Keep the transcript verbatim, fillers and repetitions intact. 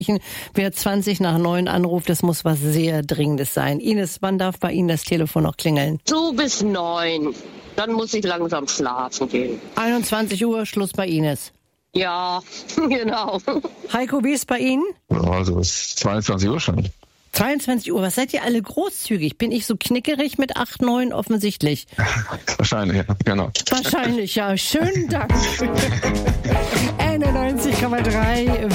Wer zwanzig nach neun anruft, das muss was sehr Dringendes sein. Ines, wann darf bei Ihnen das Telefon noch klingeln? So bis neun. Dann muss ich langsam schlafen gehen. einundzwanzig Uhr, Schluss bei Ines. Ja, genau. Heiko, wie ist bei Ihnen? Also es ist zweiundzwanzig Uhr schon. zweiundzwanzig Uhr, was seid ihr alle großzügig? Bin ich so knickerig mit acht, neun offensichtlich? Wahrscheinlich, ja, genau. Wahrscheinlich, ja. Schönen Dank. einundneunzig Komma drei